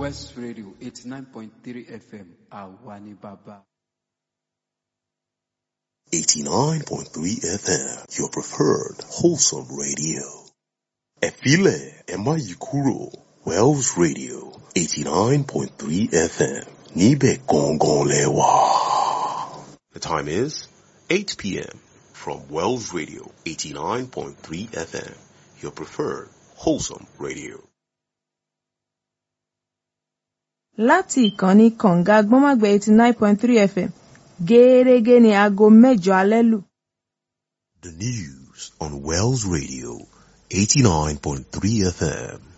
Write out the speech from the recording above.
West Radio 89.3 FM, Awani Baba. 89.3 FM, your preferred wholesome radio. Efile Emma Yikuro, Wells Radio 89.3 FM, Nibe Gongon Lewa. The time is 8 p.m. from Wells Radio 89.3 FM, your preferred wholesome radio. Láti ìkànnì kànga gbọ́nmágbẹ́ 89.3 FM, gẹ́rẹ́gẹ́ ní aago 8 alẹ́ lù. The news on Wells Radio 89.3 FM.